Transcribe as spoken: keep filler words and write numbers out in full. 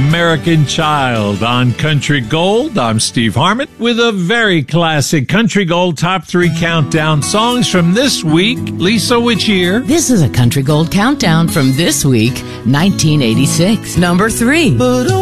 American Child on Country Gold. I'm Steve Harmon with a very classic Country Gold Top three Countdown songs from this week. Lisa, which year? This is a Country Gold Countdown from this week, nineteen eighty-six. Number three.